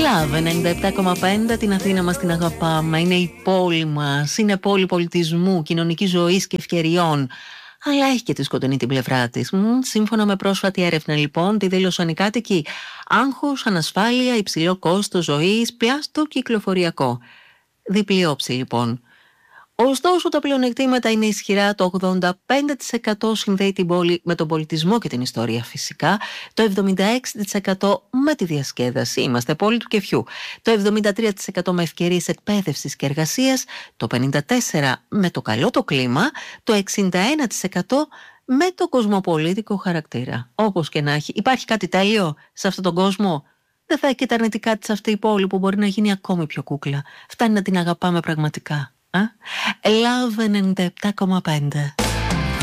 Love 97,5, την Αθήνα μας την αγαπάμε, είναι η πόλη μας, είναι πόλη πολιτισμού, κοινωνικής ζωής και ευκαιριών. Αλλά έχει και τη σκοτεινή την πλευρά της. Σύμφωνα με πρόσφατη έρευνα, λοιπόν, τη δήλωσαν οι κάτοικοι: άγχος, ανασφάλεια, υψηλό κόστος ζωής, πλάστο κυκλοφοριακό. Διπλή όψη, λοιπόν. Ωστόσο, τα πλεονεκτήματα είναι ισχυρά. Το 85% συνδέει την πόλη με τον πολιτισμό και την ιστορία, φυσικά. Το 76% με τη διασκέδαση. Είμαστε πόλη του κεφιού. Το 73% με ευκαιρίες εκπαίδευσης και εργασίας. Το 54% με το καλό το κλίμα. Το 61% με το κοσμοπολίτικο χαρακτήρα. Όπως και να έχει. Υπάρχει κάτι τέλειο σε αυτόν τον κόσμο? Δεν θα έχει και τα αρνητικά της αυτή η πόλη που μπορεί να γίνει ακόμη πιο κούκλα? Φτάνει να την αγαπάμε πραγματικά. Love 97,5.